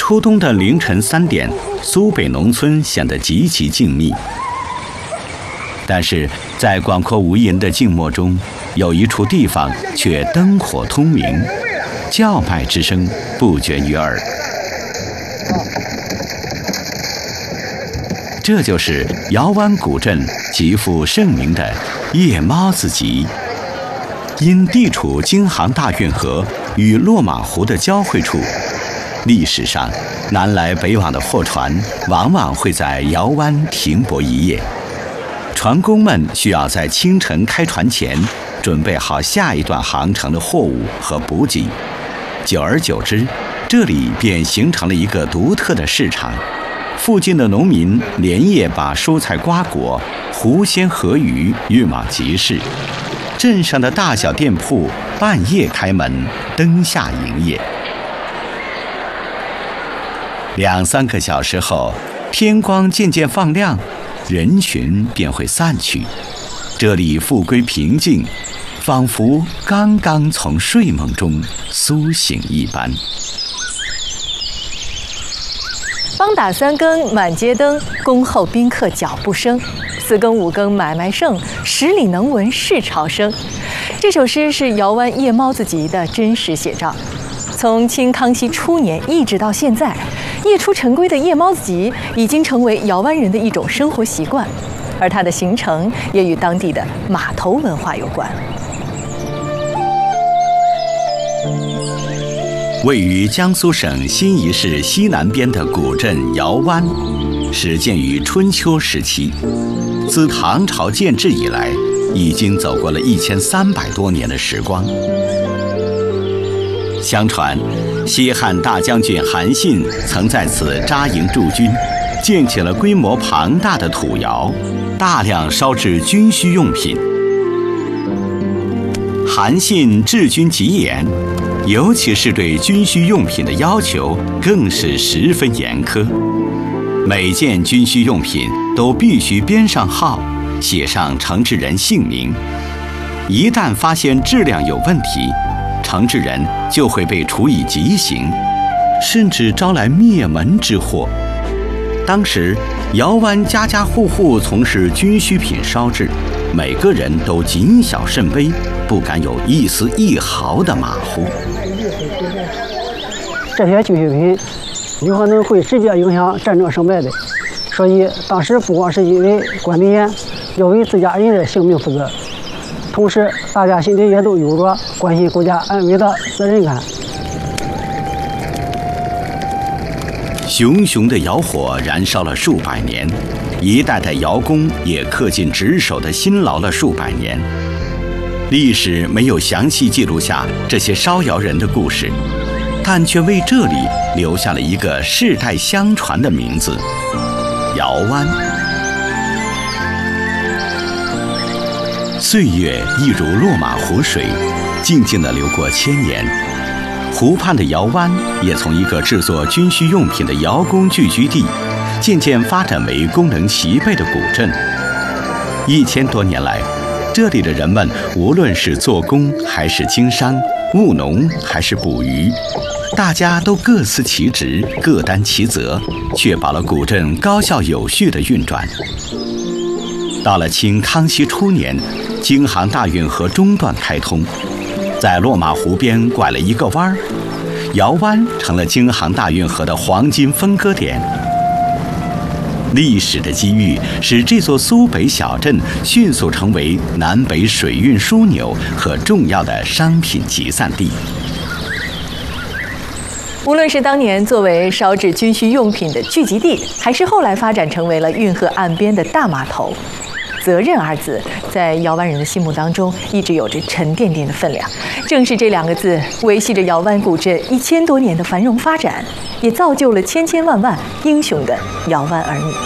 初冬的凌晨3点，苏北农村显得极其静谧。但是在广阔无垠的静默中，有一处地方却灯火通明，叫卖之声不绝于耳。这就是姚湾古镇极负盛名的夜猫子集。因地处京杭大运河与落马湖的交汇处，历史上南来北往的货船往往会在姚湾停泊一夜。船工们需要在清晨开船前准备好下一段航程的货物和补给，久而久之，这里便形成了一个独特的市场。附近的农民连夜把蔬菜瓜果、湖鲜河鱼运往集市，镇上的大小店铺半夜开门，灯下营业。2、3个小时后，天光渐渐放亮，人群便会散去，这里复归平静，仿佛刚刚从睡梦中苏醒一般。 梆打3更满街灯，恭候宾客脚步声。4更5更买卖盛，十里能闻市潮声。这首诗是姚湾夜猫子集的真实写照。从清康熙初年一直到现在，夜出晨归的夜猫子集已经成为姚湾人的一种生活习惯，而它的形成也与当地的码头文化有关。 位于江苏省新沂市西南边的古镇姚湾，始建于春秋时期，自唐朝建制以来，已经走过了1300多年的时光。相传，西汉大将军韩信曾在此扎营驻军，建起了规模庞大的土窑，大量烧制军需用品。韩信治军极严，尤其是对军需用品的要求更是十分严苛。每件军需用品都必须编上号，写上承制人姓名。一旦发现质量有问题，承制人就会被处以极刑，甚至招来灭门之祸。当时，姚湾家家户户从事军需品烧制，每个人都谨小慎微，不敢有一丝一毫的马虎。 这些军需品有可能会直接影响战争胜败的，所以当时不光是因为管得严，要为自家人的性命负责，同时大家心里也都有着关心国家安危的责任感。 熊熊的窑火燃烧了数百年，一代代窑工也恪尽职守的辛劳了数百年。历史没有详细记录下这些烧窑人的故事，但却为这里留下了一个世代相传的名字——姚湾。岁月一如落马湖水，静静地流过千年。湖畔的姚湾也从一个制作军需用品的窑工聚居地，渐渐发展为功能齐备的古镇。1000多年来，这里的人们无论是做工还是经商、务农还是捕鱼，大家都各司其职，各担其责，确保了古镇高效有序的运转。到了清康熙初年，京杭大运河中段开通，在落马湖边拐了一个弯儿，姚湾成了京杭大运河的黄金分割点。历史的机遇使这座苏北小镇迅速成为南北水运枢纽和重要的商品集散地。 无论是当年作为烧制军需用品的聚集地，还是后来发展成为了运河岸边的大码头，责任二字在姚湾人的心目当中一直有着沉甸甸的分量。正是这2个字维系着姚湾古镇1000多年的繁荣发展，也造就了千千万万英雄的姚湾儿女。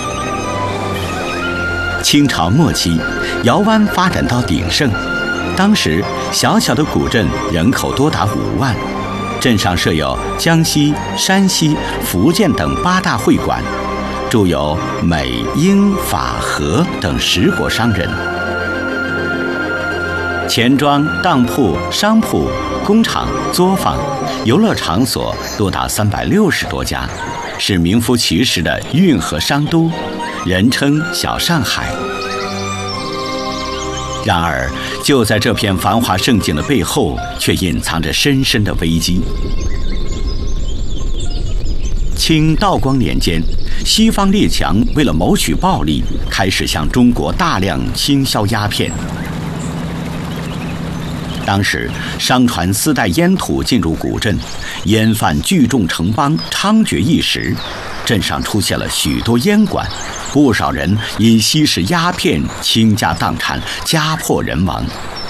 清朝末期，姚湾发展到鼎盛，当时小小的古镇人口多达5万，镇上设有江西、山西、福建等8大会馆，驻有美、英、法、荷等10国商人。 钱庄、当铺、商铺、工厂、作坊、游乐场所多达360多家，是名副其实的运河商都，人称小上海。然而，就在这片繁华盛景的背后，却隐藏着深深的危机。清道光年间，西方列强为了谋取暴利，开始向中国大量倾销鸦片。当时，商船私带烟土进入古镇，烟贩聚众成帮，猖獗一时，镇上出现了许多烟馆，不少人因吸食鸦片倾家荡产，家破人亡。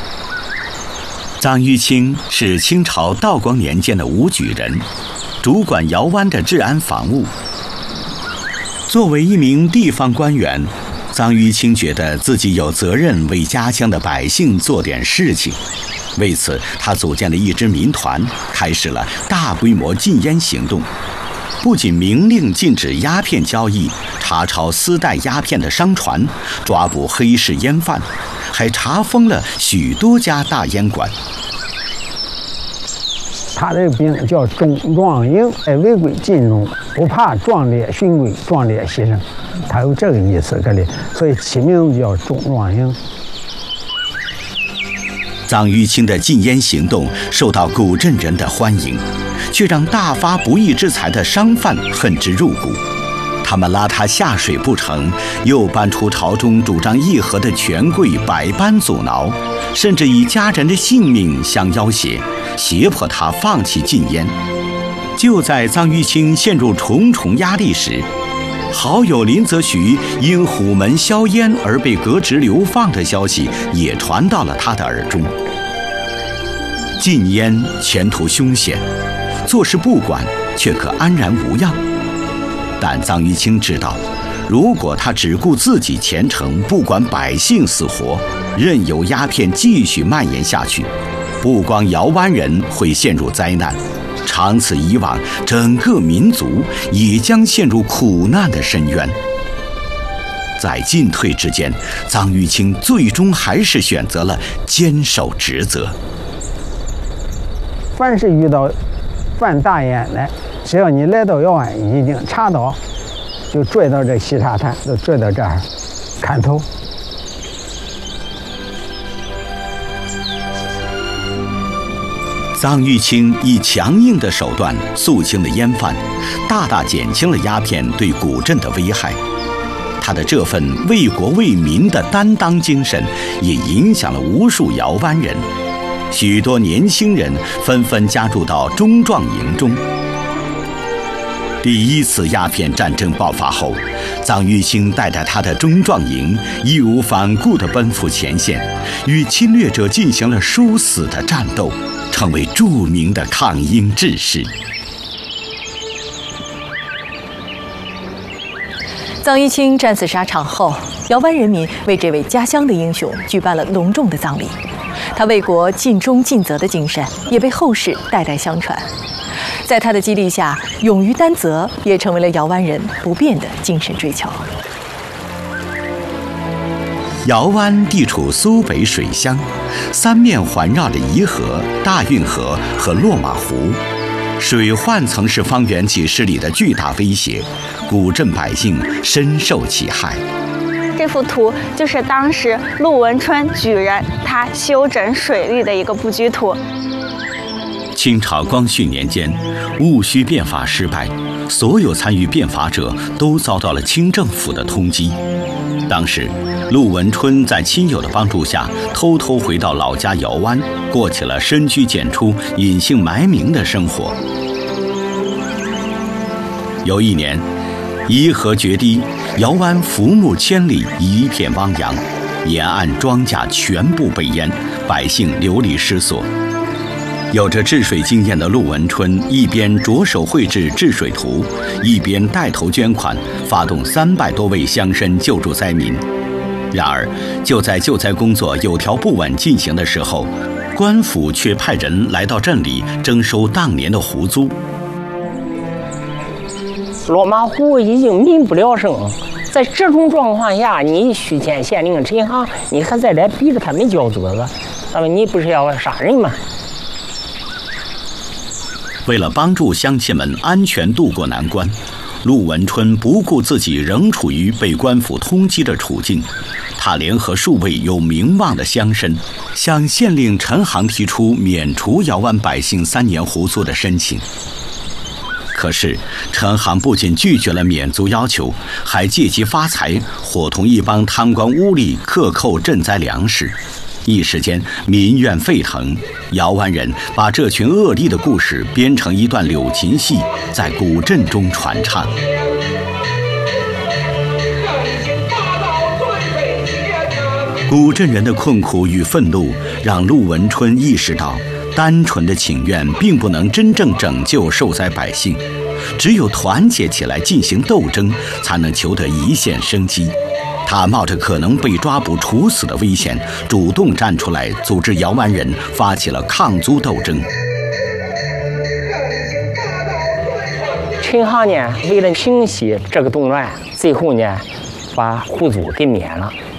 臧玉清是清朝道光年间的武举人，主管姚湾的治安防务。作为一名地方官员，臧玉清觉得自己有责任为家乡的百姓做点事情。为此，他组建了一支民团，开始了大规模禁烟行动。不仅明令禁止鸦片交易，查抄私带鸦片的商船，抓捕黑市烟贩，还查封了许多家大烟馆。 他这个兵叫中壮营，违规禁用，不怕壮烈殉归，壮烈牺牲，他有这个意思这里，所以起名字叫中壮营。 臧玉清的禁烟行动受到古镇人的欢迎，却让大发不义之财的商贩恨之入骨。他们拉他下水不成，又搬出朝中主张议和的权贵，百般阻挠，甚至以家人的性命相要挟，胁迫他放弃禁烟。就在臧玉清陷入重重压力时，好友林则徐因虎门销烟而被革职流放的消息也传到了他的耳中。禁烟前途凶险，坐视不管却可安然无恙。但臧玉清知道，如果他只顾自己前程，不管百姓死活，任由鸦片继续蔓延下去，不光姚湾人会陷入灾难，长此以往，整个民族也将陷入苦难的深渊。在进退之间，臧玉清最终还是选择了坚守职责。 凡是遇到贩大烟的，只要你来到姚湾，已经查到，就拽到这西沙滩，就拽到这儿砍头。 臧玉清以强硬的手段肃清了烟贩，大大减轻了鸦片对古镇的危害。他的这份为国为民的担当精神，也影响了无数姚湾人。许多年轻人纷纷加入到中壮营中。第一次鸦片战争爆发后，臧玉清带着他的中壮营义无反顾地奔赴前线，与侵略者进行了殊死的战斗，成为著名的抗英志士。 臧玉清战死沙场后，姚湾人民为这位家乡的英雄举办了隆重的葬礼。他为国尽忠尽责的精神也被后世代代相传。在他的激励下，勇于担责也成为了姚湾人不变的精神追求。 姚湾地处苏北水乡，三面环绕着沂河、大运河和落马湖，水患曾是方圆几十里的巨大威胁，古镇百姓深受其害。 这幅图就是当时陆文春举人他修整水利的一个布局图。 清朝光绪年间，戊戌变法失败，所有参与变法者都遭到了清政府的通缉。当时，陆文春在亲友的帮助下，偷偷回到老家姚湾，过起了深居简出、隐姓埋名的生活。有一年，沂河决堤，姚湾浮木千里，一片汪洋，沿岸庄稼全部被淹，百姓流离失所。有着治水经验的陆文春一边着手绘制治水图，一边带头捐款，发动300多位乡绅救助灾民。然而，就在救灾工作有条不紊进行的时候，官府却派人来到镇里征收当年的湖租。 落马湖已经民不聊生，在这种状况下，你许县县令陈行，你还在这逼着他们交责了， 那么你不是要杀人吗？ 为了帮助乡亲们安全渡过难关，陆文春不顾自己仍处于被官府通缉的处境，他联合数位有名望的乡绅，向县令陈航提出免除瑶湾百姓3年胡租的申请。可是陈航不仅拒绝了免租要求，还借机发财，伙同一帮贪官污吏克扣赈灾粮食。一时间民怨沸腾，瑶湾人把这群恶吏的故事编成一段柳琴戏，在古镇中传唱。古镇人的困苦与愤怒，让陆文春意识到，单纯的请愿并不能真正拯救受灾百姓，只有团结起来进行斗争，才能求得一线生机。他冒着可能被抓捕处死的危险，主动站出来，组织瑶湾人发起了抗租斗争。 陈航呢，为了平息这个动乱，最后呢，把胡租给免了。